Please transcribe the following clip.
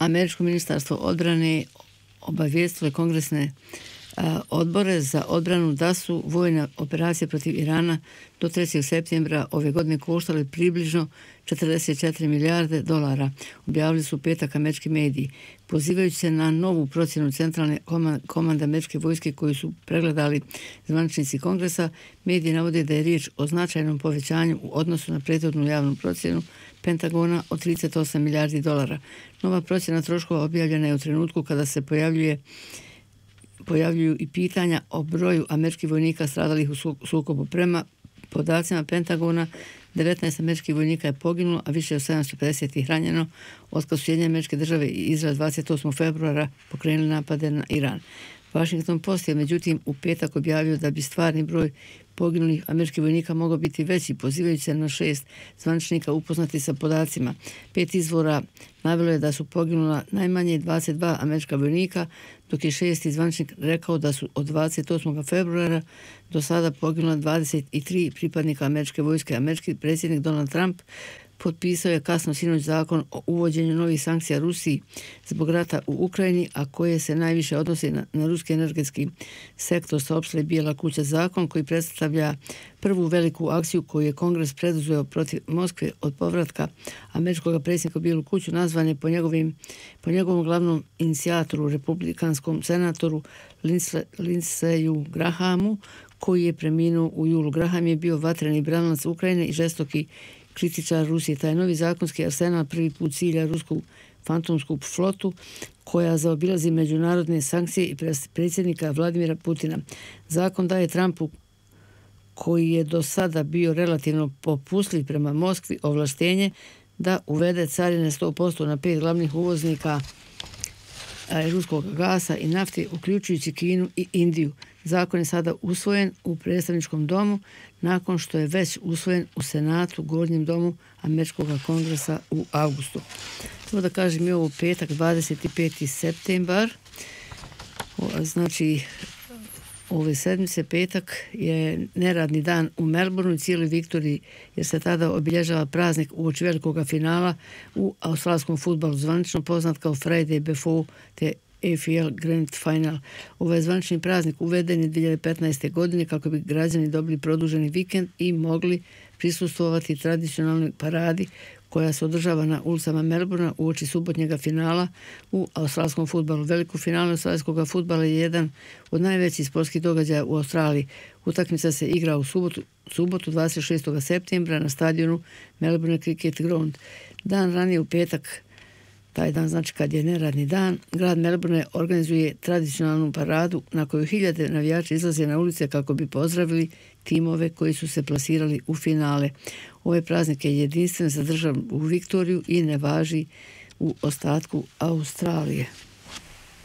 Američko ministarstvo odbrane obavijestilo je kongresne odbore za odbranu da su vojne operacije protiv Irana do 3. septembra ove godine koštale približno 44 milijarde dolara. Objavili su u petak američki mediji. Pozivajući se na novu procjenu centralne komande američke vojske koju su pregledali zvaničnici kongresa, mediji navode da je riječ o značajnom povećanju u odnosu na prethodnu javnu procjenu Pentagona od 38 milijardi dolara. Nova procjena troškova objavljena je u trenutku kada se pojavljuju i pitanja o broju američkih vojnika stradalih u sukobu. Prema podacima Pentagona, 19 američkih vojnika je poginulo, a više od 750 ih ranjeno otkad su Sjedinjene Američke Države i Izrael 28. februara pokrenuli napade na Iran. Washington Post je međutim u petak objavio da bi stvarni broj poginulih američkih vojnika mogao biti veći, pozivajući se na 6 zvaničnika upoznati sa podacima. 5 izvora navelo je da su poginula najmanje 22 američka vojnika, dok je 6. zvaničnik rekao da su od 28. februara do sada poginula 23 pripadnika američke vojske. Američki predsjednik Donald Trump potpisao je kasno sinoć zakon o uvođenju novih sankcija Rusiji zbog rata u Ukrajini, a koje se najviše odnose na ruski energetski sektor, saopštila je Bijela kuća. Zakon koji predstavlja prvu veliku akciju koju je Kongres preduzeo protiv Moskve od povratka američkog predsjednika u Bijelu kuću, nazvan je po njegovom glavnom inicijatoru, republikanskom senatoru Lindseyu Grahamu, koji je preminuo u julu. Graham je bio vatreni branilac Ukrajine i žestoki kritičar Rusije. Taj novi zakonski arsenal prvi put cilja rusku fantomsku flotu koja zaobilazi međunarodne sankcije i predsjednika Vladimira Putina. Zakon daje Trumpu, koji je do sada bio relativno popustljiv prema Moskvi, ovlaštenje da uvede carine 100% na 5 glavnih uvoznika ruskog gasa i nafte, uključujući Kinu i Indiju. Zakon je sada usvojen u predstavničkom domu nakon što je već usvojen u Senatu, gornjem domu američkog kongresa u avgustu. Samo da kažem, je ovo petak 25. septembar, znači ove sedmice, petak je neradni dan u Melbourneu i cijeloj Viktoriji, jer se tada obilježava praznik uoči velikog finala u australskom fudbalu, zvanično poznat kao Friday Before the AFL Grand Final. Ovaj zvanični praznik uveden je 2015. godine kako bi građani dobili produženi vikend i mogli prisustvovati tradicionalnoj paradi koja se održava na ulicama Melbournea uoči subotnjega finala u australskom fudbalu. Veliko finale australijskog fudbala je jedan od najvećih sportskih događaja u Australiji. Utakmica se igra u subotu 26. septembra na stadionu Melbourne Cricket Ground. Dan ranije u petak, taj dan znači kad je neradni dan, grad Melbourne organizuje tradicionalnu paradu na koju hiljade navijača izlaze na ulice kako bi pozdravili timove koji su se plasirali u finale. Ovaj praznik je jedinstven za državu Viktoriju i ne važi u ostatku Australije.